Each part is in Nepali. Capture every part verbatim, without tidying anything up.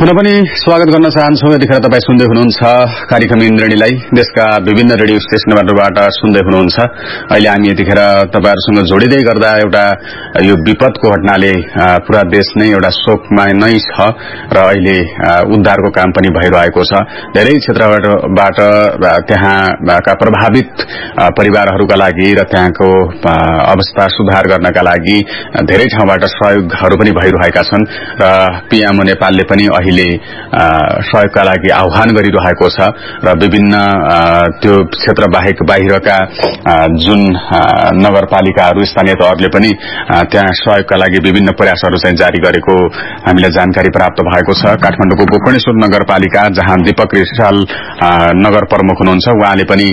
पुनः पनि स्वागत गर्न चाहन्छु। यतिखेर तपाईँ सुन्दै हुनुहुन्छ कार्यक्रम इन्द्रणीलाई देशका विभिन्न रेडियो स्टेशनबाट सुन्दै हुनुहुन्छ। अहिले हामी यतिखेर तपाईहरुसँग जोडिँदै गर्दा एउटा यो विपदको घटनाले पूरा देश नै एउटा शोकमा नै छ र अहिले उद्धारको काम पनि भइरहेको छ। धेरै क्षेत्रबाट त्यहाँका प्रभावित परिवारहरूका लागि र त्यहाँको अवस्था सुधार गर्नका लागि धेरै ठाउँबाट सहयोगहरू पनि भइरहेका छन् र पीएम नेपालले पनि अहिले सहयोगका लागि आह्वान गरिरहेको छ र विभिन्न त्यो क्षेत्र बाहेक बाहिरका जुन नगरपालिकाहरू स्थानीय तहहरूले पनि त्यहाँ सहयोगका लागि विभिन्न प्रयासहरू चाहिँ जारी गरेको हामीलाई जानकारी प्राप्त भएको छ। काठमाडौँको गोकर्णेश्वर नगरपालिका जहाँ दीपक रिसाल नगर प्रमुख हुनुहुन्छ, उहाँले पनि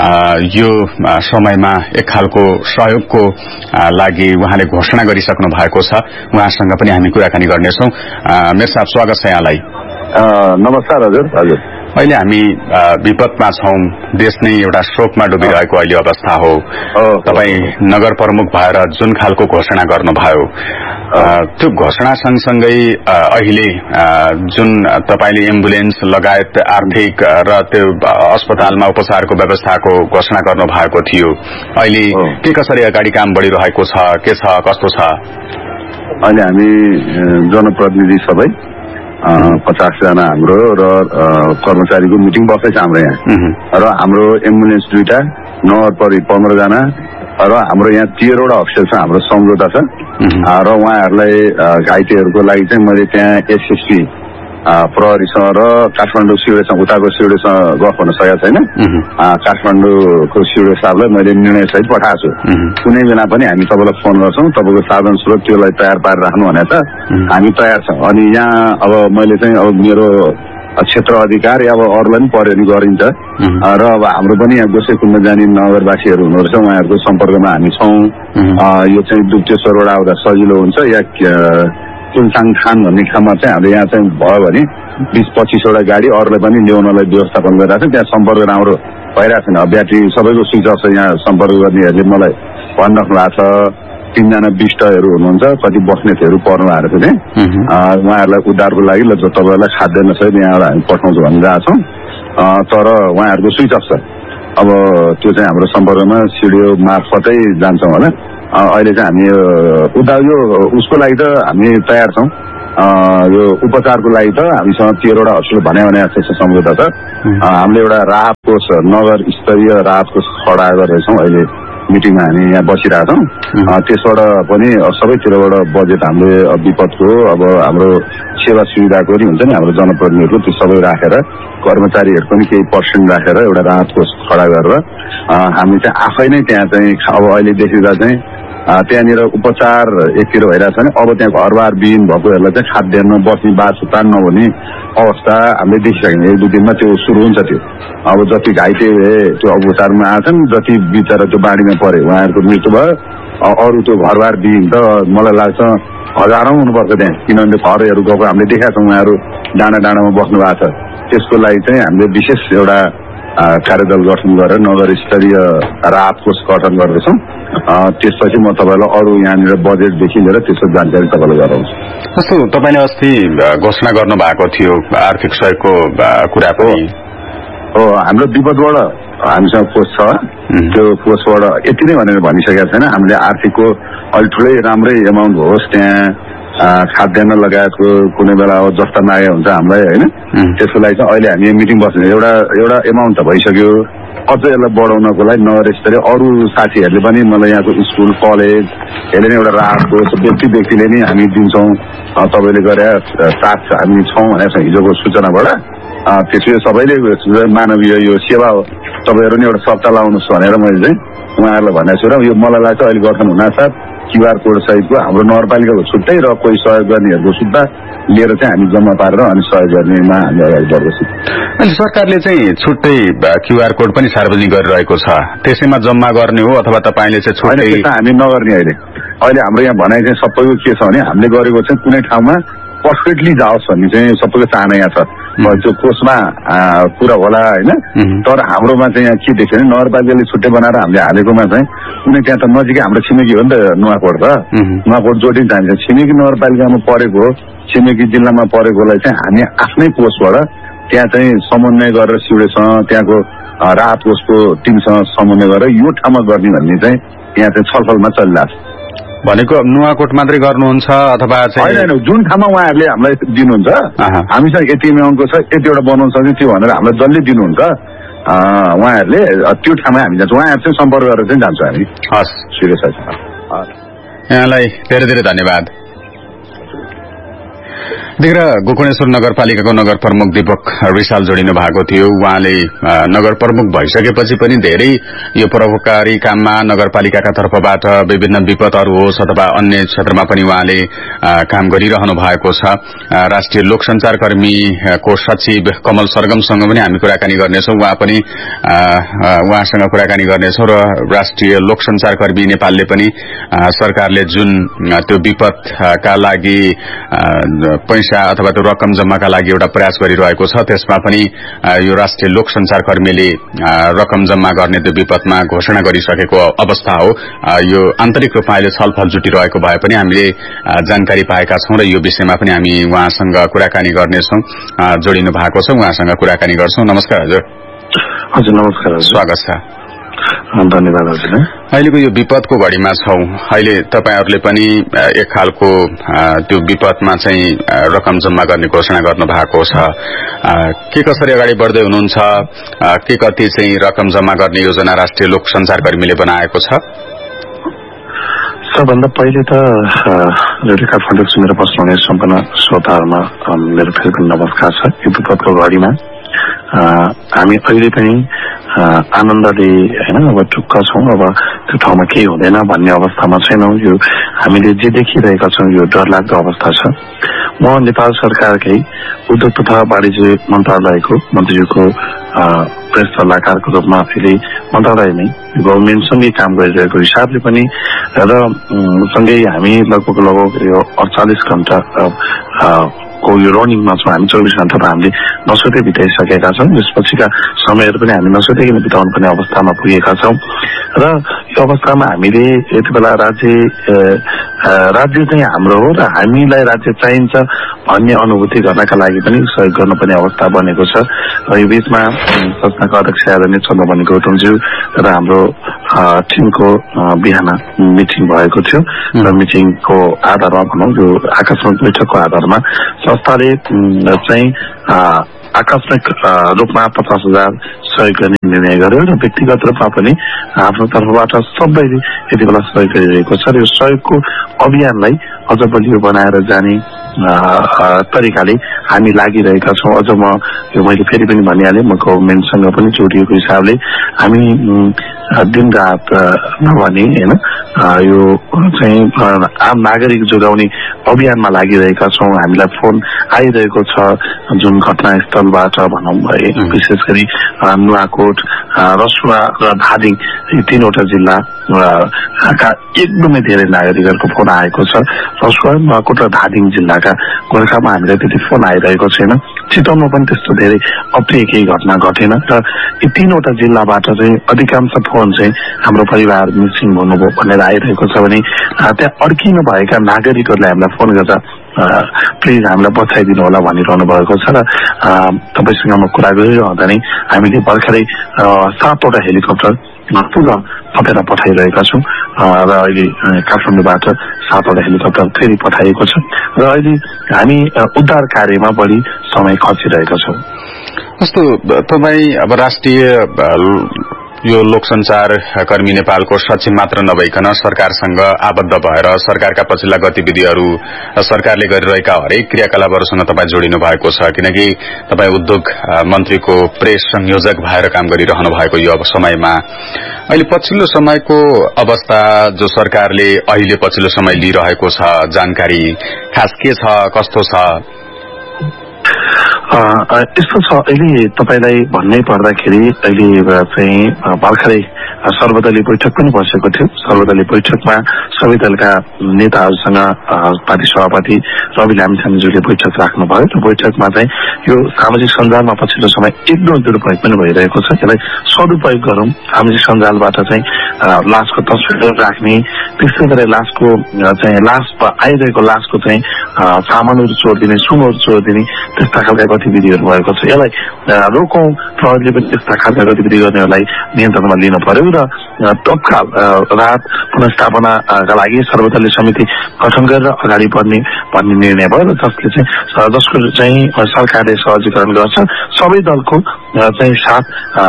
यो समयमा एक खालको सहयोगको लागि उहाँले घोषणा गरिसक्नु भएको छ। उहाँसँग पनि हामी कुराकानी गर्नेछौँ। मेयर साहब, स्वागत छ यहाँलाई। नमस्कार हजुर। हजुर, अहिले हामी विपदमा छौं, देश नै एउटा शोकमा डुबिरहेको अहिले अवस्था हो। तपाई नगर प्रमुख भएर जुन खालको घोषणा गर्नुभयो, त्यो घोषणा सँगसँगै अहिले जुन तपाईले एम्बुलेन्स लगायत आर्थिक र त्यो अस्पतालमा उपचारको व्यवस्थाको घोषणा गर्नु भएको थियो, अहिले के कसरी अगाडि काम बढिरहेको छ, के छ, कस्तो छ? अहिले हामी जनप्रतिनिधि सबै पचास जना हाम्रो र कर्मचारीको मिटिङ बस्दैछ हाम्रो यहाँ र हाम्रो एम्बुलेन्स दुईटा, नगर परि पन्ध्र जना र हाम्रो यहाँ तेह्रवटा अफिसर छ। हाम्रो सम्झौता छ र उहाँहरूलाई घाइतेहरूको लागि चाहिँ मैले त्यहाँ एसएसपी प्रहरीसँग र काठमाडौँ सिडिओसँग उताको सिडिओसँग गफ गर्न सकेको छैन। काठमाडौँको सिडिओ साहबलाई मैले निर्णय सहित पठाएको छु। कुनै बेला पनि हामी तपाईँलाई फोन गर्छौँ, तपाईँको साधन स्रोत त्यसलाई तयार पारेर राख्नु भनेर त हामी तयार छौँ। अनि यहाँ अब मैले चाहिँ अब मेरो क्षेत्र अधिकार अब अरूलाई पनि पर्यो भने गरिन्छ र अब हाम्रो पनि यहाँ गोसेकुण्ड जाने नगरवासीहरू हुनु रहेछ, उहाँहरूको सम्पर्कमा हामी छौँ। यो चाहिँ दुप्तेश्वरबाट आउँदा सजिलो हुन्छ या तुलसाङ खान भन्ने ठाउँमा चाहिँ हाम्रो यहाँ चाहिँ भयो भने बिस पच्चिसवटा गाडी अरूलाई पनि ल्याउनलाई व्यवस्थापन गरिरहेको छ। त्यहाँ सम्पर्क राम्रो भइरहेको छैन। ब्याट्री सबैको स्विच अफ छ। यहाँ सम्पर्क गर्नेहरूले मलाई भनिराख्नु भएको छ। तीनजना विष्टहरू हुनुहुन्छ, कति बस्नेतहरू पर्नु भएको थियो त्यहाँ, उहाँहरूलाई उद्धारको लागि ल तपाईँहरूलाई खाद्यान्न सहित यहाँबाट हामी पठाउँछौँ भनी गएको छौँ, तर उहाँहरूको स्विच अफ छ। अब त्यो चाहिँ हाम्रो सम्पर्कमा सिडिओ मार्फतै जान्छौँ होला। अहिले चाहिँ हामी उद्धार यो उसको लागि त हामी तयार छौँ। यो उपचारको लागि त हामीसँग तेह्रवटा हस्पिटल भने भने जस्तो सम्झौता छ। हामीले एउटा राहत कोष, नगर स्तरीय राहत कोष खडा गरेछौँ। अहिले मिटिङमा हामी यहाँ बसिरहेका छौँ। त्यसबाट पनि सबैतिरबाट बजेट हामीले विपदको अब हाम्रो सेवा सुविधाको पनि हुन्छ नि, हाम्रो जनप्रतिनिधिहरूको त्यो सबै राखेर कर्मचारीहरू पनि केही पर्सेन्ट राखेर एउटा राहत कोष खडा गरेर हामी चाहिँ आफै नै त्यहाँ चाहिँ अब अहिले देखिँदा चाहिँ त्यहाँनिर उपचार एकतिर भइरहेको छ भने अब त्यहाँ घरबार विहीन भएकोहरूलाई चाहिँ खाद्यान्न, बस्ने बासस्थान नहुने अवस्था हामीले देखिसक्यौँ। एक दुई दिनमा त्यो सुरु हुन्छ। त्यो अब जति घाइते त्यो उपचारमा आछन्, जति बिचरा त्यो बाढीमा परे उहाँहरूको मृत्यु भयो, अरू त्यो घरबार विहीन त मलाई लाग्छ हजारौँ हुनुपर्छ त्यहाँ, किनभने घरहरू गएको हामीले देखाएको छौँ। उहाँहरू डाँडा डाँडामा बस्नु भएको छ। त्यसको लागि चाहिँ हामीले विशेष एउटा कार्यदल गठन गरेर नगर स्तरीय राहत कोष गठन गर्दैछौँ। त्यसपछि म तपाईँलाई अरू यहाँनिर बजेटदेखि लिएर त्यसको जानकारी तपाईँलाई गराउँछु। जस्तो तपाईँले अस्ति घोषणा गर्नु भएको थियो आर्थिक सहयोगको कुरा पनि हो, हाम्रो विपदबाट हामीसँग कोष छ। त्यो कोषबाट यति नै भनेर भनिसकेका छैन। हामीले आर्थिकको अलि ठुलै राम्रै एमाउन्ट होस्, त्यहाँ खाद्यान्न लगायतको कुनै बेला अब जस्ता मागे हुन्छ हामीलाई होइन, त्यसको लागि चाहिँ अहिले हामी मिटिङ बस्ने एउटा एउटा एमाउन्ट त भइसक्यो। अझ यसलाई बढाउनको लागि नगर स्तरीय अरू साथीहरूले पनि मलाई यहाँको स्कुल कलेजहरूले नै एउटा राहत कोष व्यक्ति व्यक्तिले नै हामी दिन्छौँ, तपाईँले गरे साथ हामी छौँ भनेर हिजोको सूचनाबाट। त्यसले सबैले मानवीय यो सेवा हो, तपाईँहरू नि एउटा सप्ताह लाउनुहोस् भनेर मैले चाहिँ उहाँहरूलाई भनेको छु। र यो मलाई लाग्छ अहिले गठन हुनासाथ क्युआर कोड सहितको हाम्रो नगरपालिकाको छुट्टै र कोही सहयोग गर्नेहरूको सुत्ता लिएर चाहिँ हामी जम्मा पारेर अनि सहयोग गर्नेमा हामी अगाडि बढ्दैछौँ। अनि सरकारले चाहिँ छुट्टै क्युआर कोड पनि सार्वजनिक गरिरहेको छ, त्यसैमा जम्मा गर्ने हो अथवा तपाईँले चाहिँ छुट्टै? हामी नगर्ने। अहिले अहिले हाम्रो यहाँ भनाइ चाहिँ सबैको के छ भने हामीले गरेको चाहिँ कुनै ठाउँमा पर्फेक्टली जाओस् भन्ने चाहिँ सबैको चाहना यहाँ छ। त्यो कोषमा पुरा होला होइन, तर हाम्रोमा चाहिँ यहाँ के देख्छ भने नगरपालिकाले छुट्टै बनाएर हामीले हालेकोमा चाहिँ कुनै त्यहाँ त नजिकै हाम्रो छिमेकी हो नि त नुवाकोट, त नुवाकोट जोडिन्छ। हामी छिमेकी नगरपालिकामा परेको छिमेकी जिल्लामा परेकोलाई चाहिँ हामी आफ्नै कोषबाट त्यहाँ चाहिँ समन्वय गरेर सिउडेसँग त्यहाँको राहत कोषको टिमसँग समन्वय गरेर यो ठाउँमा गर्ने भन्ने चाहिँ यहाँ चाहिँ छलफलमा चलिरहेको छ। भनेको नुवाकोट मात्रै गर्नुहुन्छ अथवा चाहिँ होइन जुन ठाउँमा उहाँहरूले हामीलाई दिनुहुन्छ हामीसँग यति एमाउन्टको छ यतिवटा बनाउन सक्ने त्यो भनेर हामीलाई जसले दिनुहुन्छ उहाँहरूले त्यो ठाउँमा हामी जान्छौँ उहाँहरू चाहिँ सम्पर्क गरेर चाहिँ जान्छौँ हामी। हस् सुरेश यहाँलाई धेरै धेरै धन्यवाद। देखेर गोकर्णेश्वर नगरपालिकाको नगर प्रमुख दीपक रिसाल जोडिनु भएको थियो। उहाँले नगर प्रमुख भइसकेपछि पनि धेरै यो परोपकारी काममा नगरपालिकाका तर्फबाट विभिन्न विपदहरू होस् अथवा अन्य क्षेत्रमा पनि उहाँले काम गरिरहनु भएको छ। राष्ट्रिय लोक संचार कर्मीको सचिव कमल सरगमसँग पनि हामी कुराकानी गर्नेछौँ। उहाँ पनि उहाँसँग कुराकानी गर्नेछौँ र राष्ट्रिय लोक संचार कर्मी नेपालले पनि सरकारले जुन त्यो विपदका लागि पैसा अथवा त्यो रकम जम्माका लागि एउटा प्रयास गरिरहेको छ त्यसमा पनि यो राष्ट्रिय लोक संचार कर्मीले रकम जम्मा गर्ने त्यो विपदमा घोषणा गरिसकेको अवस्था हो। यो आन्तरिक रूपमा अहिले छलफल जुटिरहेको भए पनि हामीले जानकारी पाएका छौं र यो विषयमा पनि हामी उहाँसँग कुराकानी गर्नेछौं। जोडिनु भएको छ, उहाँसँग कुराकानी गर्छौं। नमस्कार हजुर। हजुर नमस्कार, स्वागत छ। धन्यवाद हजुर। अहिलेको यो विपदको घडीमा छौं। अहिले तपाईहरुले पनि एक खालको त्यो विपदमा चाहिँ रकम जम्मा गर्ने घोषणा गर्नु भएको छ। के कसरी अगाडि बढ्दै हुनुहुन्छ? के कति चाहिँ रकम जम्मा गर्ने योजना राष्ट्रिय लोक संचार कर्मीले बनाएको छ? सबभन्दा पहिले त रेडियो काठमाडौँ सुनेर बस्नुहुने सम्पूर्ण श्रोताहरुमा मेरो फेरि पनि नमस्कार छ। यो विपदको घडीमा हामी अहिले पनि आनन्दले हैन अब टुक्क छौं, अब त्यो ठाउँमा केही हुँदैन भन्ने अवस्थामा छैनौं। यो हामीले जे देखिरहेका छौं यो डरलाग्दो अवस्था छ। म नेपाल सरकारकै उद्योग तथा वाणिज्य मन्त्रालयको मन्त्रीको प्रेस सल्लाहकारको रूपमा अहिले मन्त्रालयमै गभर्नमेन्टसँगै काम गरिरहेको हिसाबले पनि र सँगै हामी लगभग लगभग यो अडचालिस घण्टा को यो रनिङमा छौँ। हामी चौबिस घण्टा त हामीले नसोधै बिताइसकेका छौँ। यसपछिका समयहरू पनि हामी नसोधैकन बिताउनु पर्ने अवस्थामा पुगेका छौँ र यो अवस्थामा हामीले यति बेला राज्य राज्य चाहिँ हाम्रो हो र हामीलाई राज्य चाहिन्छ भन्ने अनुभूति गर्नका लागि पनि सहयोग गर्नुपर्ने अवस्था बनेको छ। र यो बीचमा संस्थाका अध्यक्ष आदरणीय चन्द्रमणि गौतमज्यू र हाम्रो टिमको बिहान मिटिङ भएको थियो र मिटिङको आधारमा भनौँ यो आकस्मिक बैठकको आधारमा संस्थाले चाहिँ आकस्मिक रूपमा पचास हजार सहयोग गर्ने निर्णय गर्यो र व्यक्तिगत रूपमा पनि आफ्नो तर्फबाट सबैले यति बेला सहयोग गरिरहेको छ। र यो सहयोगको अभियानलाई अझ बलियो बनाएर जाने तरिकाले हामी लागिरहेका छौँ। अझ म यो मैले फेरि पनि भनिहालेँ, म गभर्नमेन्टसँग पनि जोडिएको हिसाबले हामी दिन रात नभने होइन यो चाहिँ आम नागरिक जोगाउने अभियानमा लागिरहेका छौँ। हामीलाई फोन आइरहेको छ जुन घटनास्थलबाट भनौँ भए विशेष गरी नुवाकोट, रसुवा र धादिङ यी तीनवटा जिल्ला का एकदमै धेरै नागरिकहरूको फोन आएको छ। रसुवा, नुवाकोट र धादिङ जिल्लाका गोर्खामा हामीलाई त्यति फोन आइरहेको छैन। चितवनमा पनि त्यस्तो धेरै अप्रिय केही घटना घटेन र यी तीनवटा जिल्लाबाट चाहिँ अधिकांश फोन चाहिँ हाम्रो परिवार मिसिङ हुनुभयो भनेर आइरहेको छ भने त्यहाँ अड्किनु भएका नागरिकहरूले हामीलाई फोन गर्दा प्लिज हामीलाई बचाइदिनु होला भनिरहनु भएको छ। र तपाईँसँग म कुरा गरिरहँदा नै हामीले भर्खरै सातवटा हेलिकप्टर पुनः थपेर पठाइरहेका छौँ र अहिले काठमाडौँबाट सातवटा हेलिकप्टर फेरि पठाइएको छ र अहिले हामी उद्धार कार्यमा बढी समय खर्चिरहेका छौँ। कस्तो तपाईँ अब राष्ट्रिय यो लोक संचार कर्मी नेपालको सचिव मात्र नभइकन सरकारसँग आबद्ध भएर सरकारका पछिल्ला गतिविधिहरू सरकारले गरिरहेका हरेक क्रियाकलापहरूसँग तपाईँ जोडिनु भएको छ, किनकि तपाईँ उद्योग मन्त्रीको प्रेस संयोजक भएर काम गरिरहनु भएको यो समयमा अहिले पछिल्लो समयको अवस्था जो सरकारले अहिले पछिल्लो समय लिइरहेको छ जानकारी खास के छ, कस्तो छ? यस्तो छ, अहिले तपाईँलाई भन्नै पर्दाखेरि अहिले चाहिँ भर्खरै सर्वदलीय बैठक पनि बसेको थियो। सर्वदलीय बैठकमा सबै दलका नेताहरूसँग पार्टी सभापति रवि लामिछानेज्यूले बैठक राख्नुभयो। त्यो बैठकमा चाहिँ यो सामाजिक सञ्जालमा पछिल्लो समय एकदम दुरुपयोग पनि भइरहेको छ, यसलाई सदुपयोग गरौँ। सामाजिक सञ्जालबाट चाहिँ लासको तस्विर राख्ने, त्यस्तै गरेर लासको चाहिँ लास आइरहेको लासको चाहिँ सामानहरू चोरिदिने, सुनहरू चोरिदिने त्यस्ता खालका गतिविधिहरू भएको छ। यसलाई रोकौँ, प्रहरीले पनि त्यस्ता खालका गतिविधि गर्नेहरूलाई नियन्त्रणमा लिनु पर्यो र तत्काल राहत पुनर्स्थापनाका लागि सर्वदलीय समिति गठन गरेर अगाडि बढ्ने भन्ने निर्णय भयो र जसले चाहिँ जसको चाहिँ सरकारले सहजीकरण गर्छ। सबै दलको चाहिँ साथ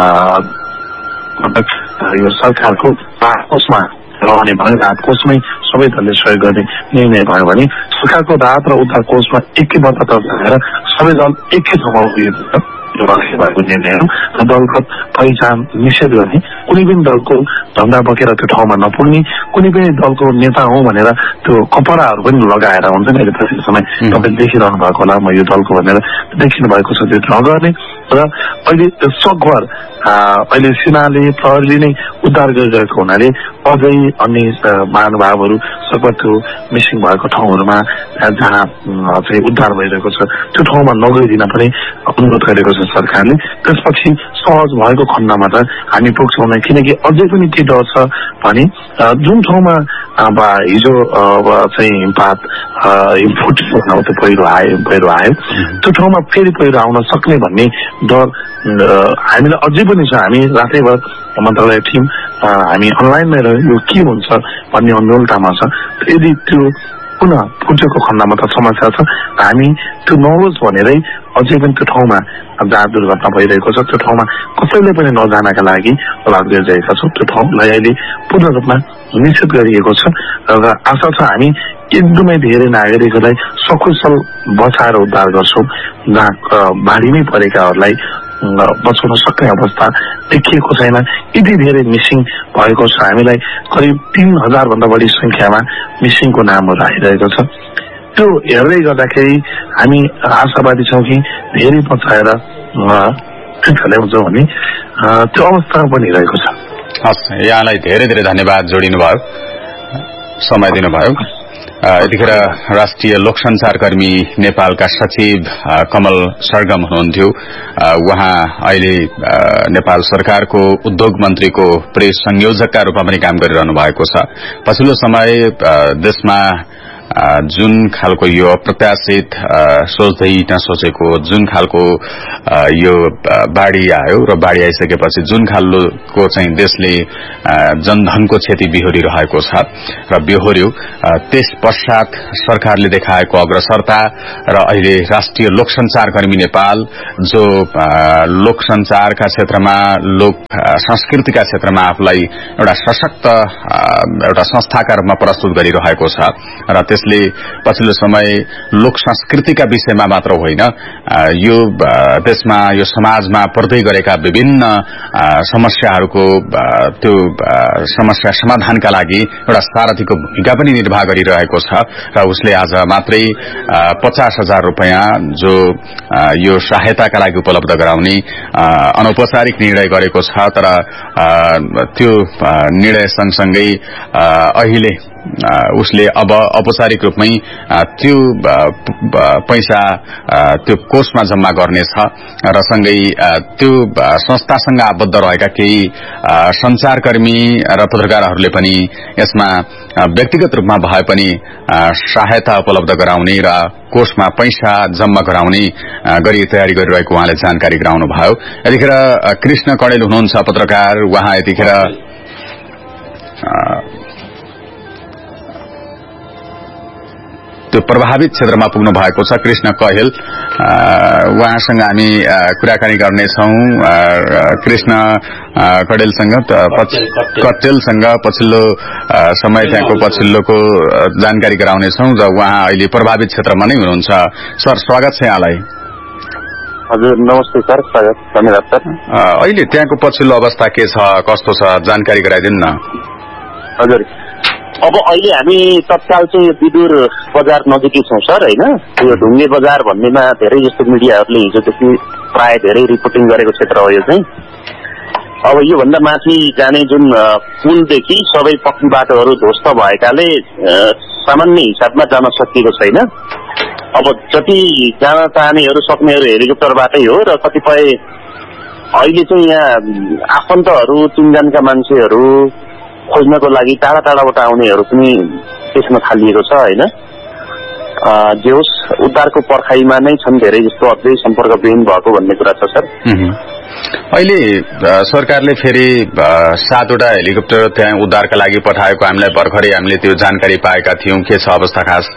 यो सरकारको कोषमा रहने भयो, राहत कोषमै सबै दलले सहयोग गर्ने निर्णय भयो भने सरकारको राहत र उद्धार कोषमा एकैबद्धता गरेर सबै दल एकै ठाउँमा उभिएको भएको निर्णय हो। दलगत पहिचान निषेध गर्ने, कुनै पनि दलको धन्दा बोकेर त्यो ठाउँमा नपुग्ने, कुनै पनि दलको नेता हो भनेर त्यो कपडाहरू पनि लगाएर हुन्छ नि, अहिले पछिल्लो समय तपाईँ देखिरहनु भएको होला, म यो दलको भनेर देखिनु भएको छ, त्यो नगर्ने र अहिले सकभर अहिले सेनाले प्रहरीले नै उद्धार गरिरहेको हुनाले अझै अन्य महानुभावहरू सकभर त्यो मिसिङ भएको ठाउँहरूमा जहाँ चाहिँ उद्धार भइरहेको छ त्यो ठाउँमा नगइदिन पनि अनुरोध गरेको छ सरकारले। त्यसपछि सहज भएको खण्डमा त हामी पुग्छौँ नै, किनकि अझै पनि के डर छ भने जुन ठाउँमा अब हिजो चाहिँ हिमपात फुटेको त्यो पहिरो आयो पहिरो आयो त्यो ठाउँमा फेरि पहिरो आउन सक्ने भन्ने डर हामीलाई अझै पनि छ। हामी रातैभर मन्त्रालय टिम हामी अनलाइनमै रह्यो, यो के हुन्छ भन्ने अन्यलतामा छ। यदि त्यो पुनः फुटेको खण्डमा त समस्या छ, हामी त्यो नहोस् भनेरै अझै पनि त्यो ठाउँमा जहाँ दुर्घटना भइरहेको छ त्यो ठाउँमा कसैले पनि नजानका लागि तलाक गरिरहेका छौँ। त्यो ठाउँलाई अहिले पूर्ण रूपमा निषेध गरिएको छ र आशा छ हामी एकदमै धेरै नागरिकहरूलाई सकुशल बचाएर उद्धार गर्छौँ। जहाँ बाढीमै परेकाहरूलाई बचाउन सक्ने अवस्था देखिएको छैन, यति धेरै मिसिङ भएको छ। हामीलाई करिब तीन हजार भन्दा बढी संख्यामा मिसिङको नामहरू आइरहेको छ। त्यो हेर्दै गर्दाखेरि हामी आशावादी छौँ कि धेरै बचाएर ल्याउँछौँ भने त्यो अवस्था पनि रहेको छ। हस्, यहाँलाई धेरै धेरै धन्यवाद, जोडिनु भयो, समय दिनुभयो। यतिखेर राष्ट्रिय लोकसञ्चारकर्मी नेपालका सचिव कमल सरगम हुनुहुन्थ्यो। उहाँ अहिले नेपाल सरकारको उद्योग मन्त्रीको प्रेस संयोजकका रूपमा पनि काम गरिरहनु भएको छ। पछिल्लो समय देशमा जुन खालको यो अप्रत्याशित सोच्दै नसोचेको जुन खालको यो बाढी आयो र बाढी आइसकेपछि जुन खालको चाहिँ देशले जनधनको क्षति बिहोरिरहेको छ र बिहोर्यो, त्यस पश्चात सरकारले देखाएको अग्रसरता र अहिले राष्ट्रिय लोकसञ्चारकर्मी नेपाल जो लोकसञ्चारका क्षेत्रमा लोक संस्कृतिका क्षेत्रमा आफूलाई एउटा सशक्त एउटा संस्थाका रूपमा प्रस्तुत गरिरहेको छ र त्यसले पछिल्लो समय लोक संस्कृतिका विषयमा मात्र होइन, यो देशमा यो समाजमा पर्दै गरेका विभिन्न समस्याहरूको त्यो समस्या समाधानका लागि एउटा सारथीको भूमिका पनि निर्वाह गरिरहेको छ र उसले आज मात्रै पचास हजार रुपियाँ जो यो सहायताका लागि उपलब्ध गराउने अनौपचारिक निर्णय गरेको छ। तर त्यो निर्णय सँगसँगै अहिले उसले अब औपचारिक रूपमै त्यो पैसा त्यो कोषमा जम्मा गर्नेछ र सँगै त्यो संस्थासँग आबद्ध रहेका केही सञ्चारकर्मी र पत्रकारहरूले पनि यसमा व्यक्तिगत रूपमा भए पनि सहायता उपलब्ध गराउने र कोषमा पैसा जम्मा गराउने गरी तयारी गरिरहेको उहाँले जानकारी गराउनु भयो। यतिखेर कृष्ण कडेल हुनुहुन्छ पत्रकार, उहाँ यतिखेर त्यो प्रभावित क्षेत्रमा पुग्नु भएको छ। कृष्ण कहेल, उहाँसँग हामी कुराकानी गर्नेछौँ। कृष्ण कडेलसँग कटेलसँग पछिल्लो समय त्यहाँको पछिल्लोको जानकारी गराउनेछौँ र उहाँ अहिले प्रभावित क्षेत्रमा नै हुनुहुन्छ। सर, स्वागत छ यहाँलाई। हजुर, नमस्ते सर, स्वागत, धन्यवाद सर। अहिले त्यहाँको पछिल्लो अवस्था के छ, कस्तो छ, जानकारी गराइदिनु न। हजुर, अब अहिले हामी तत्काल चाहिँ विदुर बजार नजिकै छौँ सर, होइन? यो ढुङ्गे बजार भन्नेमा धेरै जस्तो मिडियाहरूले हिजोदेखि प्राय धेरै रिपोर्टिङ गरेको क्षेत्र हो यो चाहिँ। अब योभन्दा माथि जाने जुन पुलदेखि सबै पक्की बाटोहरू ध्वस्त भएकाले सामान्य हिसाबमा जान सकिएको छैन। अब जति जान चाहनेहरू सक्नेहरू हेलिकप्टरबाटै हो र कतिपय अहिले चाहिँ यहाँ आफन्तहरू चिनजानका मान्छेहरू खोज्नको लागि टाढा टाढाबाट आउनेहरू पनि देख्न थालिएको छ होइन। जे होस् उद्धारको पर्खाइमा नै छन् धेरै जस्तो अझै सम्पर्कविहीन भएको भन्ने कुरा छ सर। अहिले सरकारले फेरि सातवटा हेलिकप्टर त्यहाँ उद्धारका लागि पठाएको हामीलाई भर्खरै हामीले त्यो जानकारी पाएका थियौं। के छ अवस्था खास?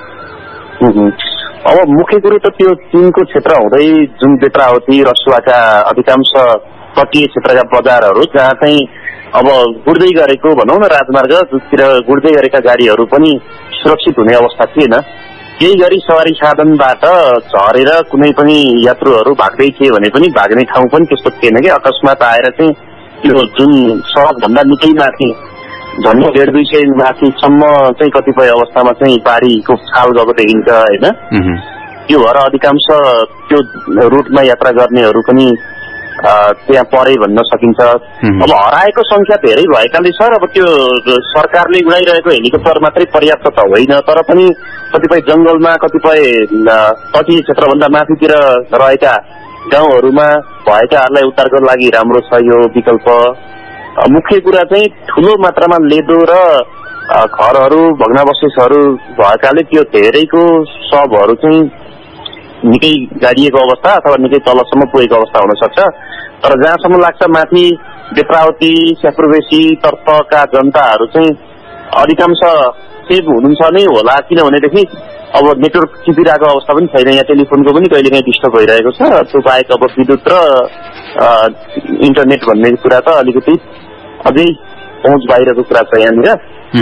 अब मुख्य कुरो त त्यो चीनको क्षेत्र हुँदै जुन बेत्रावती रसुवाका अधिकांश तटीय क्षेत्रका बजारहरू जहाँ चाहिँ अब गुड्दै गरेको भनौँ न राजमार्ग जुनतिर गुड्दै गरेका गाडीहरू पनि सुरक्षित हुने अवस्था थिएन। केही गरी सवारी साधनबाट झरेर कुनै पनि यात्रुहरू भाग्दै थिए भने पनि भाग्ने ठाउँ पनि त्यस्तो थिएन कि अकस्मात आएर चाहिँ त्यो जुन सडकभन्दा निकै माथि झन्डै डेढ दुई सय माथिसम्म चाहिँ कतिपय अवस्थामा चाहिँ बाढीको छाल गएको देखिन्छ होइन। त्यो भएर अधिकांश त्यो रुटमा यात्रा गर्नेहरू पनि त्यहाँ परे भन्न सकिन्छ। अब हराएको संख्या धेरै भएकाले सर अब त्यो सरकारले उडाइरहेको हेलिकप्टर मात्रै पर्याप्त त होइन, तर पनि कतिपय जंगलमा कतिपय तटीय क्षेत्रभन्दा माथितिर रहेका गाउँहरूमा भएकाहरूलाई उद्धारको लागि राम्रो छ यो विकल्प। मुख्य कुरा चाहिँ ठूलो मात्रामा लेदो र घरहरू भग्नावशेषहरू भएकाले त्यो धेरैको शवहरू चाहिँ निकै गाडिएको अवस्था अथवा निकै तलसम्म पुगेको अवस्था हुन सक्छ। तर जहाँसम्म लाग्छ माथि बेत्रावती स्यापुरबेसी तर्फका जनताहरू चाहिँ अधिकांश सेभ हुनुहुन्छ नै होला, किनभनेदेखि अब नेटवर्क चिपिरहेको अवस्था पनि छैन, यहाँ टेलिफोनको पनि कहिलेकाहीँ डिस्टर्ब भइरहेको छ। त्यो बाहेक अब विद्युत र इन्टरनेट भन्ने कुरा त अलिकति अझै पहुँच बाहिरको कुरा छ यहाँनिर।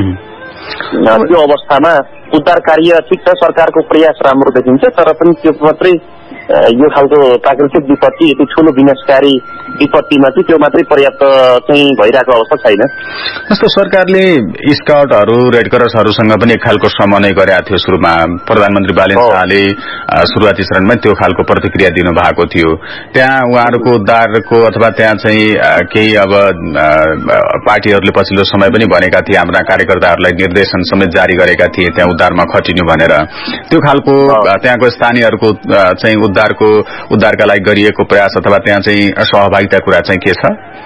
त्यो अवस्थामा उद्धार कार्य ठिक छ, सरकारको प्रयास राम्रो देखिन्छ, तर पनि त्यो मात्रै यो खालको प्राकृतिक विपत्ति यति ठूलो विनाशकारी विपत्तिमा चाहिँ त्यो मात्रै पर्याप्त चाहिँ भइरहेको अवस्था छैन। जस्तो सरकारले स्काउटहरू रेड क्रसहरूसँग पनि एक खालको समन्वय गरेको थियो। सुरुमा प्रधानमन्त्री बालेन शाहले सुरुवाती चरणमा त्यो खालको प्रतिक्रिया दिनु भएको थियो। त्यहाँ उहाँहरूको उद्धारको अथवा त्यहाँ चाहिँ केही अब पार्टीहरूले पछिल्लो समय पनि भनेका थिए, हाम्रा कार्यकर्ताहरूलाई निर्देशन समेत जारी गरेका थिए त्यहाँ उद्धारमा खटिनु भनेर। त्यो खालको त्यहाँको स्थानीयहरूको चाहिँ उद्धारको उद्धारका लागि गरिएको प्रयास अथवा त्यहाँ चाहिँ सहभागिता कुरा चाहिँ के छ?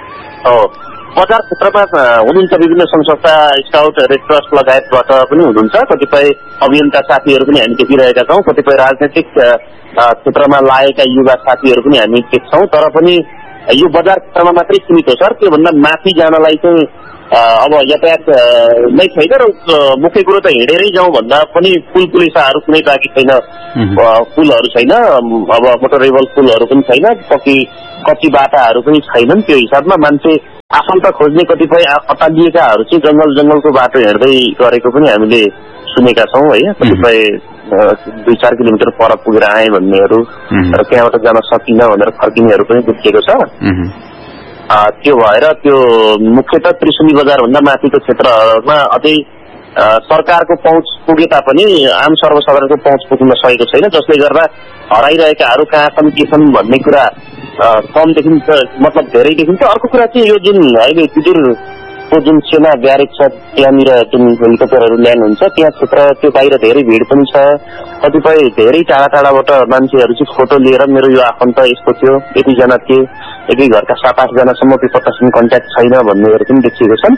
बजार क्षेत्रमा हुनुहुन्छ विभिन्न संघ संस्था स्काउट रेड क्रस लगायतबाट पनि हुनुहुन्छ, कतिपय अभियन्ता साथीहरू पनि हामी देखिरहेका छौँ, कतिपय राजनैतिक क्षेत्रमा लागेका युवा साथीहरू पनि हामी देख्छौँ। तर पनि यो बजार क्षेत्रमा मात्रै सीमित हो सर। त्योभन्दा माथि जानलाई चाहिँ अब यातायात नै छैन र मुख्य कुरो त हिँडेरै जाउँ भन्दा पनि पुल पुलिसाहरू कुनै बाँकी छैन, पुलहरू छैन, अब मोटरेबल पुलहरू पनि छैन, कति कच्ची बाटाहरू पनि छैनन्। त्यो हिसाबमा मान्छे आफन्त खोज्ने कतिपय अटालिएकाहरू चाहिँ जंगल जंगलको बाटो हिँड्दै गरेको पनि हामीले सुनेका छौँ है। कतिपय दुई चार किलोमिटर पर पुगेर आए भन्नेहरू र त्यहाँबाट जान सकिन भनेर फर्किनेहरू पनि देखिएको छ। त्यो भएर त्यो मुख्यतः त्रिशुली बजारभन्दा माथिको क्षेत्रमा अझै सरकारको पहुँच पुगे तापनि आम सर्वसाधारणको पहुँच पुग्न सकेको छैन, जसले गर्दा हराइरहेकाहरू कहाँ छन् के छन् भन्ने कुरा कम देखिन्छ, मतलब धेरै देखिन्छ। अर्को कुरा चाहिँ यो जुन अहिले विदुरको जुन सेना ब्यारेक छ त्यहाँनिर जुन हेलिकप्टरहरू ल्यान्ड हुन्छ त्यहाँ क्षेत्र त्यो बाहिर धेरै भिड पनि छ। कतिपय धेरै टाढा टाढाबाट मान्छेहरू चाहिँ फोटो लिएर मेरो यो आफन्त यस्तो थियो, यतिजना थिए, एकै घरका सात आठजनासम्म विपत्तासँग कन्ट्याक्ट छैन भन्नेहरू पनि देखिएको छन्।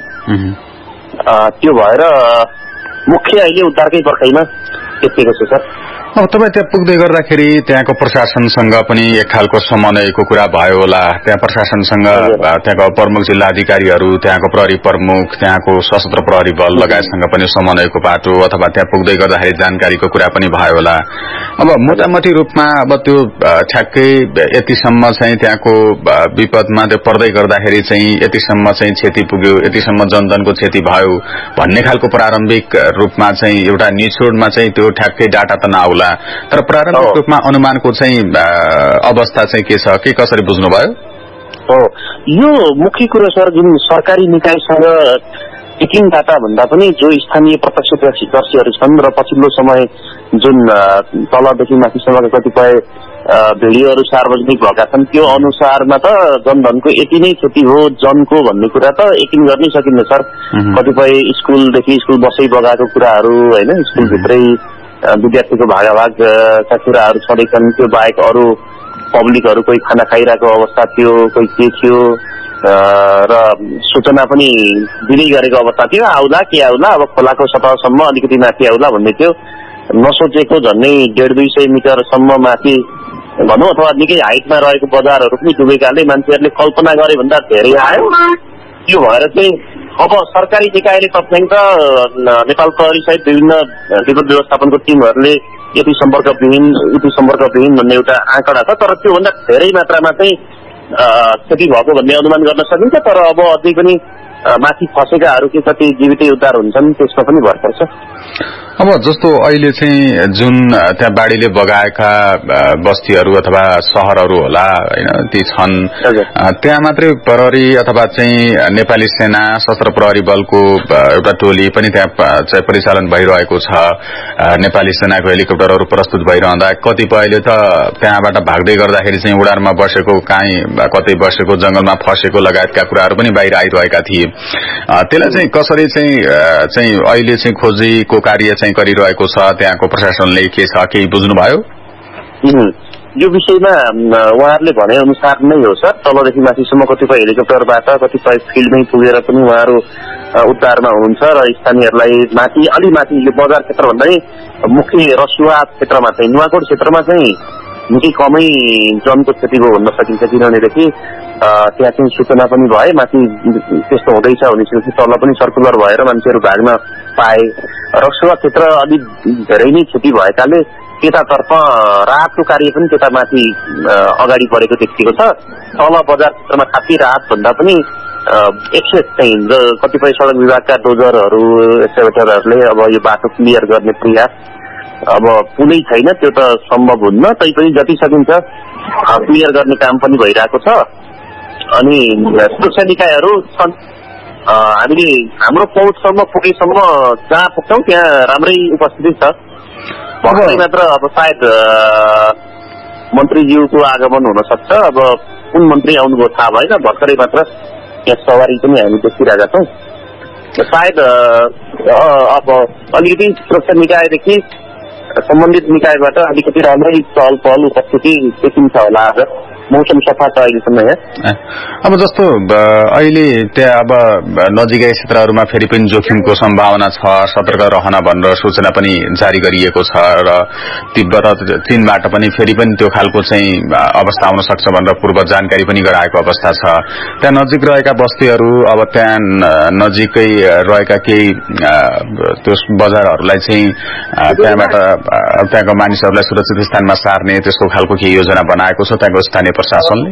त्यो भएर मुख्य अहिले उद्धारकै पर्खाइमा देखिएको छ सर। अब तपाईँ त्यहाँ पुग्दै गर्दाखेरि त्यहाँको प्रशासनसँग पनि एक खालको समन्वयको कुरा भयो होला। त्यहाँ प्रशासनसँग त्यहाँको प्रमुख जिल्ला अधिकारीहरू, त्यहाँको प्रहरी प्रमुख, त्यहाँको सशस्त्र प्रहरी बल लगायतसँग पनि समन्वयको बाटो अथवा त्यहाँ पुग्दै गर्दाखेरि जानकारीको कुरा पनि भयो होला। अब मोटामोटी रूपमा अब त्यो ठ्याक्कै यतिसम्म चाहिँ त्यहाँको विपदमा त्यो पर्दै गर्दाखेरि चाहिँ यतिसम्म चाहिँ क्षति पुग्यो, यतिसम्म जनधनको क्षति भयो भन्ने खालको प्रारम्भिक रूपमा चाहिँ एउटा निचोडमा चाहिँ त्यो ठ्याक्कै डाटा त नआउला, तर प्रारम्भिक रूपमा अनुमानको चाहिँ अवस्था चाहिँ के छ, के कसरी बुझ्नुभयो? हो, यो मुख्य कुरो सर जुन सरकारी निकायसँग टिकिङ डाटा भन्दा पनि जो स्थानीय प्रत्यक्षदर्शीहरू छन् र पछिल्लो समय जुन तलदेखि माथिसम्मका कतिपय भिडियोहरू सार्वजनिक भएका छन् त्यो अनुसारमा त जनधनको यति नै क्षति हो जनको भन्ने कुरा त यकिन गर्नै सकिन्न सर। कतिपय स्कुलदेखि स्कुल बसै बगाएको कुराहरू होइन, स्कुलभित्रै विद्यार्थीको भागाभागका कुराहरू छँदैछन्। त्यो बाहेक अरू पब्लिकहरू कोही खाना खाइरहेको अवस्था थियो, कोही के थियो र सूचना पनि दिँदै गरेको अवस्था थियो। आउला के आउला, अब खोलाको सतहसम्म अलिकति माथि आउला भन्ने थियो। नसोचेको झन्डै डेढ दुई सय मिटरसम्म माथि भनौँ अथवा निकै हाइटमा रहेको बजारहरू पनि डुबेकाले मान्छेहरूले कल्पना गरे भन्दा धेरै आयो। त्यो भएर चाहिँ अब सरकारी निकायले तथ्याङ्क नेपाल प्रहरी सहित विभिन्न विपद व्यवस्थापनको टिमहरूले यति सम्पर्कविहीन उति सम्पर्कविहीन भन्ने एउटा आँकडा छ, तर त्योभन्दा धेरै मात्रामा चाहिँ क्षति भएको भन्ने अनुमान गर्न सकिन्छ। तर अब अझै पनि माथि फसेकाहरू के कति जीवितै उद्धार हुन्छन् त्यसमा पनि भर पर्छ। अब जस्तो अहिले चाहिँ जुन त्यहाँ बाढीले बगाएका बस्तीहरू अथवा शहरहरू होला हैन, ती छन्, त्यहाँ मात्रै प्रहरी अथवा चाहिँ नेपाली सेना सशस्त्र प्रहरी बलको एउटा टोली पनि त्यहाँ चाहिँ परिचालन भइरहेको छ। नेपाली सेनाको हेलिकप्टरहरू प्रस्तुत भइरहँदा कतिपयले त त्यहाँबाट भाग्दै गर्दाखेरि चाहिँ उडानमा बसेको, काहीँ कतै बसेको, जंगलमा फसेको लगायतका कुराहरू पनि बाहिर आइरहेका थिए। त्यसलाई चाहिँ कसरी चाहिँ चाहिँ अहिले चाहिँ खोजीको कार्य चाहिँ गरिरहेको छ त्यहाँको प्रशासनले, के छ केही बुझ्नुभयो? यो विषयमा उहाँहरूले भने अनुसार नै हो सर। तलदेखि माथिसम्म कतिपय हेलिकप्टरबाट कतिपय फिल्डमै पुगेर पनि उहाँहरू उद्धारमा हुनुहुन्छ र स्थानीयहरूलाई माथि अलि माथि यो बजार क्षेत्रभन्दा नै मुख्य रसुवा क्षेत्रमा चाहिँ नुवाकोट क्षेत्रमा चाहिँ निकै कमै जनको क्षति भयो भन्न सकिन्छ। किनभनेदेखि त्यहाँ चाहिँ सूचना पनि भए माथि त्यस्तो हुँदैछ भनेपछि तल पनि सर्कुलर भएर मान्छेहरू भाग्न पाए। रसुवा क्षेत्र अलिक धेरै नै क्षति भएकाले त्यतातर्फ राहतको कार्य पनि त्यता माथि अगाडि बढेको देखिएको छ। तल बजार क्षेत्रमा खासै राहत भन्दा पनि एक्सेस चाहिँ कतिपय सडक विभागका डोजरहरू एक्सकेभेटरहरूले अब यो बाटो क्लियर गर्ने प्रयास, अब पुलै छैन त्यो त सम्भव हुन्न, तैपनि जति सकिन्छ क्लियर गर्ने काम पनि भइरहेको छ। अनि सुरक्षा निकायहरू छन्, हामीले हाम्रो पहुँचसम्म पुगेसम्म जहाँ पुग्छौँ त्यहाँ राम्रै उपस्थिति छ। भर्खरै मात्र अब सायद मन्त्रीज्यूको आगमन हुन सक्छ, अब कुन मन्त्री आउनुभयो थाहा भएन, भर्खरै मात्र यहाँ सवारी पनि हामी देखिरहेका छौँ। सायद अब अलिकति सुरक्षा निकायदेखि सम्बन्धित निकायबाट अलिकति राम्रै चहल पहल उपस्थिति देखिन्छ होला। आज मौसम सफा छ अहिलेसम्म यहाँ। अब जस्तो अहिले त्यहाँ अब नजिकै क्षेत्रहरूमा फेरि पनि जोखिमको सम्भावना छ, सतर्क रहन भनेर सूचना पनि जारी गरिएको छ र तिब्बत चीनबाट पनि फेरि पनि त्यो खालको चाहिँ अवस्था आउन सक्छ भनेर पूर्व जानकारी पनि गराएको अवस्था छ। त्यहाँ नजिक रहेका बस्तीहरू, अब त्यहाँ नजिकै रहेका केही त्यो बजारहरूलाई चाहिँ त्यहाँबाट त्यहाँको मानिसहरूलाई सुरक्षित स्थानमा सार्ने त्यस्तो खालको केही योजना बनाएको छ त्यहाँको स्थानीय प्रशासनले?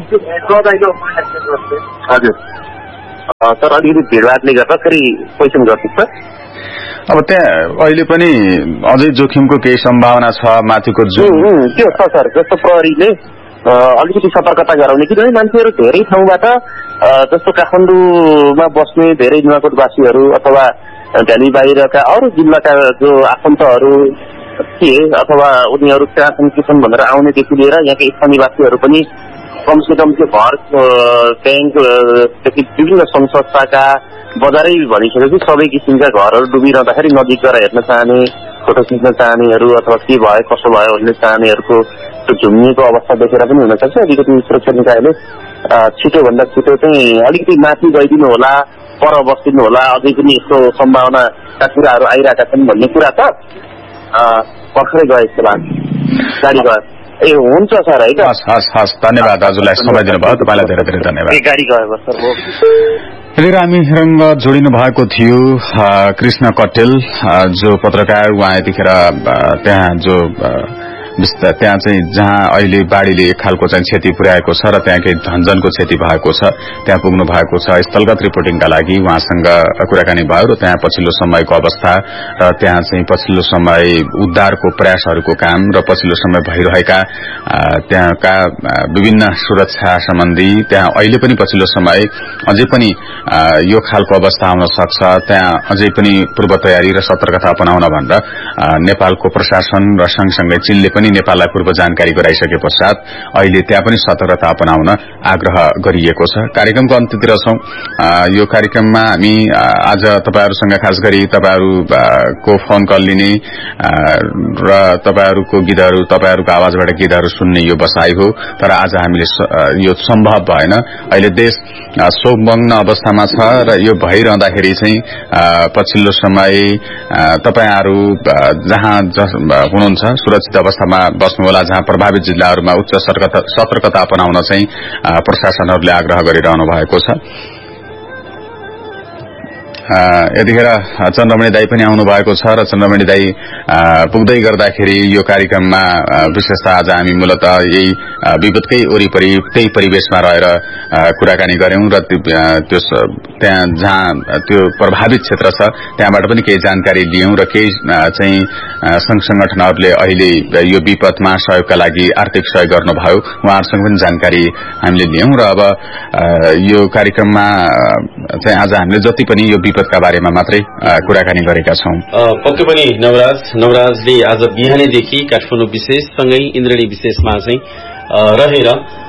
हजुर सर, अलिकति भिडभाडले गर्दा फेरि क्वेसन गर्छु सर। अब त्यहाँ अहिले पनि अझै जोखिमको केही सम्भावना छ माथिको जो त्यो छ सर। जस्तो प्रहरीले अलिकति सतर्कता गराउने, किनभने मान्छेहरू धेरै ठाउँबाट जस्तो काठमाडौँमा बस्ने धेरै नुवाकोटवासीहरू अथवा भ्याली बाहिरका अरू जिल्लाका जो आफन्तहरू थिए अथवा उनीहरू त्यहाँ छन् के छन् भनेर आउनेदेखि लिएर यहाँका स्थानीयवासीहरू पनि कमसे कम त्यो घर ब्याङ्कदेखि विभिन्न सङ्घ संस्थाका बजारै भनिसकेपछि सबै किसिमका घरहरू डुबिरहँदाखेरि नजिक गएर हेर्न चाहने, फोटो खिच्न चाहनेहरू अथवा के भयो कसो भयो भन्ने चाहनेहरूको त्यो झुम्मिएको अवस्था देखेर पनि हुनसक्छ। अलिकति सुरक्षा निकायले छिटोभन्दा छिटो चाहिँ अलिकति माथि गइदिनु होला, पर बस्दिनु होला, अझै पनि यस्तो सम्भावनाका कुराहरू आइरहेका छन् भन्ने कुरा त भर्खरै गए जस्तो लाग्छ। गाडी गयो ए हुन्छ सर है त। हस् हस् हस् धन्यवाद हजुरलाई समय दिनुभयो, तपाईँलाई धेरै धेरै धन्यवाद। गाडी गयो सर। यतिखेर हामीसँग जोडिनु भएको थियो कृष्ण कटेल जो पत्रकार, उहाँ यतिखेर त्यहाँ जो त्यहाँ चाहिँ जहाँ अहिले बाढ़ीले एक खालको चाहिँ क्षति पुर्याएको छ र त्यहाँ केही धनजनको क्षति भएको छ त्यहाँ पुग्नु भएको छ। स्थलगत रिपोर्टिङका लागि उहाँसँग कुराकानी भयो र त्यहाँ पछिल्लो समयको अवस्था र त्यहाँ चाहिँ पछिल्लो समय उद्धारको प्रयासहरूको काम र पछिल्लो समय भइरहेका त्यहाँका विभिन्न सुरक्षा सम्बन्धी, त्यहाँ अहिले पनि पछिल्लो समय अझै पनि यो खालको अवस्था आउन सक्छ, त्यहाँ अझै पनि पूर्व तयारी र सतर्कता अपनाउन भनेर नेपालको प्रशासन र सँगसँगै चीनले पनि पनि नेपाललाई पूर्व जानकारी गराइसके पश्चात अहिले त्यहाँ पनि सतर्कता अपनाउन आग्रह गरिएको छ। कार्यक्रमको अन्त्यतिर छौं। यो कार्यक्रममा हामी आज तपाईहरुसँग खास गरी तपाईहरुको फोन कल लिने र तपाईहरुको गीतहरु तपाईहरुको आवाजबाट गीतहरु सुन्ने यो बसाइ हो। तर आज हामीले यो सम्भव भएन। अहिले देश शोकमग्न अवस्थामा छ र यो भइरहँदाखेरि चाहिँ पछिल्लो समय तपाईहरु जहाँ हुनुहुन्छ सुरक्षित अवस्थामा बस्नुहोला। जहाँ प्रभावित जिल्लाहरुमा उच्च सतर्कता अपनाउन चाहिँ प्रशासनहरुले आग्रह गरिरहनु भएको छ। यतिखेर चन्द्रमणि दाई पनि आउनु भएको छ र चन्द्रमणि दाई पुग्दै गर्दाखेरि यो कार्यक्रममा विशेषतः आज हामी मूलतः यही विपदकै वरिपरि त्यही परिवेशमा रहेर कुराकानी गर्यौं र त्यो त्यहाँ जहाँ त्यो प्रभावित क्षेत्र छ त्यहाँबाट पनि केही जानकारी लियौं र केही चाहिँ संघ संगठनहरुले अहिले यो विपदमा सहयोगका लागि आर्थिक सहयोग गर्नुभयो उहाँहरुसँग पनि जानकारी हामीले लियौं र अब यो कार्यक्रममा चाहिँ आज हामीले जति पनि यो विपदका बारेमा मात्रै कुराकानी गरेका छौं। पक्कै पनि नवराज नवराजले आज बिहानैदेखि काठमाडौँ विशेषसँगै इन्द्रणी विशेषमा चाहिँ रहेर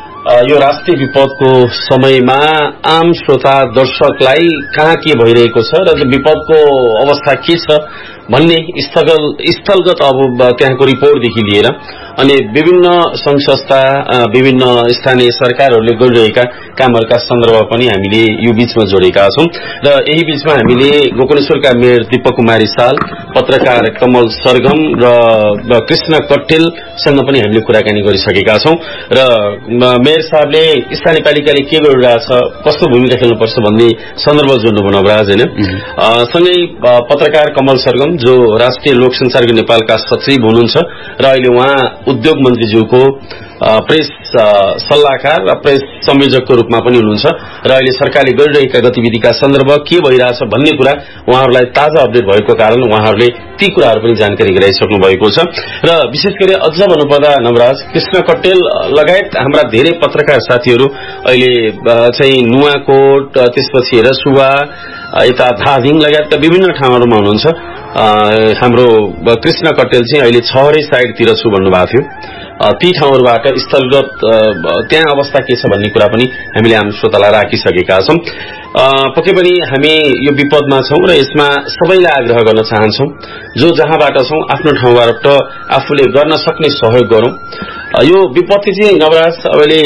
यो राष्ट्रिय विपदको समयमा आम श्रोता दर्शकलाई कहाँ के भइरहेको छ र विपदको अवस्था के छ भन्ने स्थलगत अब त्यहाँको रिपोर्टदेखि लिएर अनि विभिन्न संघ संस्था विभिन्न स्थानीय सरकारहरूले गरिरहेका कामहरूका सन्दर्भ पनि हामीले यो बीचमा जोडेका छौं र यही बीचमा हामीले गोकर्णेश्वरका मेयर दीपक कुमारी साल, पत्रकार कमल सरगम र कृष्ण कट्टेलसँग पनि हामीले कुराकानी गरिसकेका छौं र मेयर साहबले स्थानीय पालिकाले के गरिरहेछ कस्तो भूमिका खेल्नुपर्छ भन्ने सन्दर्भ जोड्नुभयो नवराज हैन। सँगै पत्रकार कमल सरगम जो राष्ट्रिय लोक संसारको नेपालका सचिव हुनुहुन्छ र अहिले उहाँ उद्योग मन्त्रीज्यूको प्रेस सल्लाहकार र प्रेस संयोजकको रूपमा पनि हुनुहुन्छ र अहिले सरकारले गरिरहेका गतिविधिका सन्दर्भ के भइरहेछ भन्ने कुरा उहाँहरूलाई ताजा अपडेट भएको कारण उहाँहरूले ती कुराहरू पनि जानकारी गराइसक्नु भएको छ र विशेष गरी अझ भन्नुपर्दा नवराज कृष्ण कट्टेल लगायत हाम्रा धेरै पत्रकार साथीहरू अहिले चाहिँ नुवाकोट त्यसपछि रसुवा यता धादिङ लगायतका विभिन्न ठाउँहरूमा हुनुहुन्छ। हाम्रो कृष्ण कट्टेल चाहिँ अहिले छहरे साइडतिर छु भन्नुभएको थियो। ती ठाउँहरूबाट स्थलगत त्यहाँ अवस्था के छ भन्ने कुरा पनि हामीले आम श्रोतालाई राखिसकेका छौं। पक्कै पनि हामी यो विपदमा छौं र यसमा सबैलाई आग्रह गर्न चाहन्छौं जो जहाँबाट छौं आफ्नो ठाउँबाट आफूले गर्न सक्ने सहयोग गरौं। यो विपत्ति चाहिँ नवराज अहिले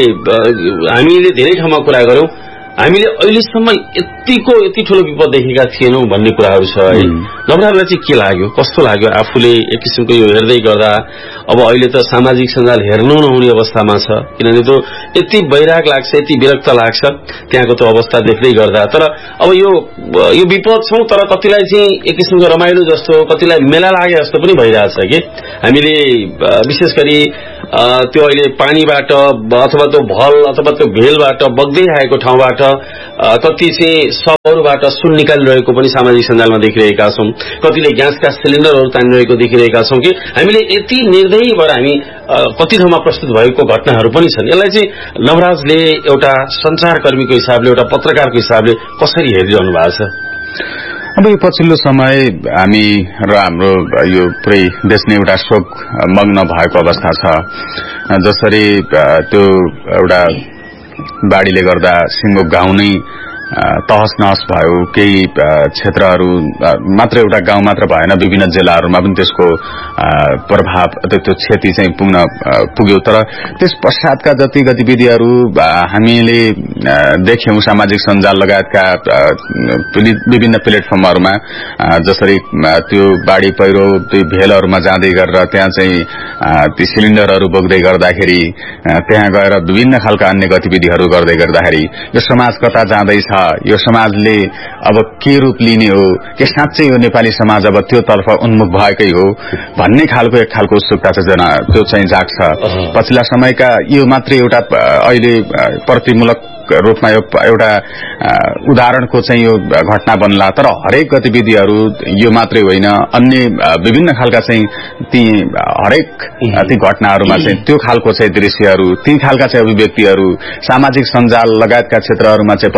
हामीले धेरै ठाउँमा कुरा गर्यौं हामीले अहिलेसम्म यतिको यति ठूलो विपद देखेका थिएनौं भन्ने कुराहरू छ है। नवराजलाई चाहिँ के लाग्यो कस्तो लाग्यो आफूले एक किसिमको यो हेर्दै गर्दा अब अहिले त सामाजिक सञ्जाल हेर्नु नहुने अवस्थामा छ किनभने त्यो यति वैराग लाग्छ यति विरक्त लाग्छ त्यहाँको त्यो अवस्था देख्दै गर्दा। तर अब यो यो विपद छौं तर कतिलाई चाहिँ एक किसिमको रमाइलो जस्तो कतिलाई मेला लागे जस्तो पनि भइरहेछ कि हामीले विशेष गरी त्यो अहिले पानीबाट अथवा त्यो भल अथवा त्यो भेलबाट बग्दै आएको ठाउँबाट कति चाहिँ शवहरूबाट सुन निकालिरहेको पनि सामाजिक सञ्जालमा देखिरहेका छौं। कतिले ग्यासका सिलिन्डरहरू तानिरहेको देखिरहेका छौं कि हामीले यति निर्दयी भएर हामी कति ठाउँमा प्रस्तुत भएको घटनाहरू पनि छन्। यसलाई चाहिँ नवराजले एउटा सञ्चारकर्मीको हिसाबले एउटा पत्रकारको हिसाबले कसरी हेरिरहनु भएको छ? अब यो पछिल्लो समय हामी र हाम्रो यो पुरै देश नै एउटा शोक मग्न भएको अवस्था छ। जसरी त्यो एउटा बाढीले गर्दा सिङ्गो गाउँ नै तहस नहस भयो। केही क्षेत्रहरू मात्र एउटा गाउँ मात्र भएन विभिन्न जिल्लाहरूमा पनि त्यसको प्रभाव त्यो क्षति चाहिँ पुग्न पुग्यो। तर त्यस पश्चातका जति गतिविधिहरू हामीले देख्यौं सामाजिक सञ्जाल लगायतका विभिन्न प्लेटफर्महरूमा जसरी त्यो बाढी पहिरो त्यो भेलहरूमा जाँदै गरेर त्यहाँ चाहिँ ती सिलिन्डरहरू बोक्दै गर्दाखेरि त्यहाँ गएर विभिन्न खालका अन्य गतिविधिहरू गर्दै गर्दाखेरि यो समाज कता जाँदैछ यो समाजले अब के रूप लिने हो के साँच्चै यो नेपाली समाज अब त्यो तर्फ उन्मुख भएकै हो भन्ने खालको एक खालको उत्सुकता चाहिँ त्यो चाहिँ जाग्छ। पछिल्ला समयका यो मात्रै एउटा अहिले प्रतिमूलक रूपमा एउटा उदाहरणको चाहिँ यो घटना बन्ला। तर हरेक गतिविधिहरू यो मात्रै होइन अन्य विभिन्न खालका चाहिँ ती हरेक ती घटनाहरूमा चाहिँ त्यो खालको चाहिँ दृश्यहरू ती खालका चाहिँ अभिव्यक्तिहरू सामाजिक सञ्जाल लगायतका क्षेत्रहरूमा चाहिँ पछिल्लो समयमा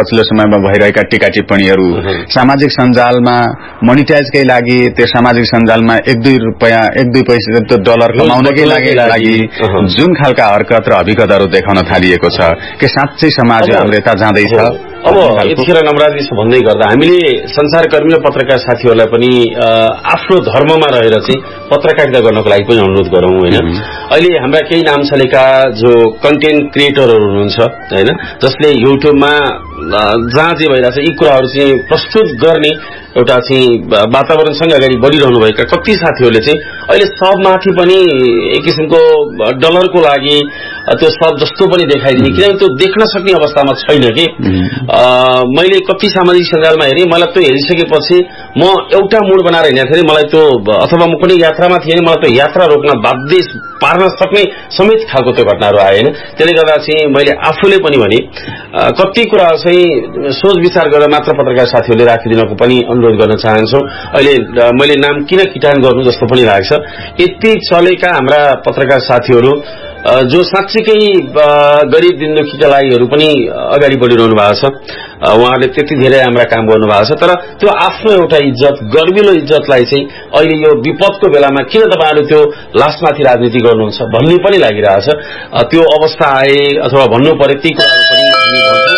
सन्दर्भमा भइरहेका टीका टिप्पणीहरू सामाजिक सञ्जालमा मोनिटाइजकै लागि त्यो सामाजिक सञ्जालमा एक दुई रुपियाँ एक दुई पैसा त्यो डलर कमाउनकै लागि जुन खालका हरकत र हकीकतहरू देखाउन थालिएको छ के साँच्चै समाज अग्रता जाँदैछ। अब यतिखेर नवराजी भन्दै गर्दा हामीले संसारकर्मी र पत्रकार साथीहरूलाई पनि आफ्नो धर्ममा रहेर चाहिँ पत्रकारिता गर्नको लागि पनि अनुरोध गरौं होइन। अहिले हाम्रा केही नाम चलेका जो कन्टेन्ट क्रिएटरहरू हुनुहुन्छ होइन, जसले युट्युबमा जहाँ जे भइरहेछ यी कुराहरू चाहिँ प्रस्तुत गर्ने एउटा चाहिँ वातावरणसँग अगाडि बढिरहनुभएका कति साथीहरूले चाहिँ अहिले सबमाथि पनि एक किसिमको डलरको लागि त्यो सब जस्तो पनि देखाइदिने, किनभने त्यो देख्न सक्ने अवस्थामा छैन कि। मैले कति सामाजिक सञ्जालमा हेरेँ, मलाई त्यो हेरिसकेपछि म एउटा मुड बनाएर हिँडेको थिएँ, मलाई त्यो अथवा म कुनै यात्रामा थिएँ मलाई त्यो यात्रा रोक्न बाध्य पार्न सक्ने समेत खालको त्यो घटनाहरू आए होइन। त्यसले गर्दा चाहिँ मैले आफूले पनि भने कति कुरा चाहिँ सोच विचार गरेर मात्र पत्रकार साथीहरूले राखिदिनको पनि अनुरोध गर्न चाहन्छु। अहिले मैले नाम किन किटान गर्नु जस्तो पनि लाग्छ। यति चलेका हाम्रा पत्रकार साथीहरू जो साँच्चीकै गरिब दिनदुखीका लागिहरू पनि अगाडि बढिरहनु भएको छ, उहाँहरूले त्यति धेरै हाम्रा काम गर्नु भएको छ, तर त्यो आफ्नो एउटा इज्जत गर्विलो इज्जतलाई चाहिँ अहिले यो विपदको बेलामा किन तपाईहरु त्यो लासमाथि राजनीति गर्नुहुन्छ भन्ने पनि लागिरहेछ। त्यो अवस्था आए अथवा भन्नु पर्यो ती कुराहरू पनि हामी भन्छौँ।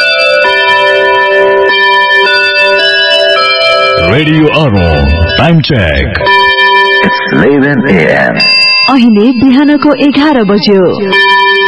रेडियो अर्पण टाइम चेक अहिले बिहानको एघार बज्यो।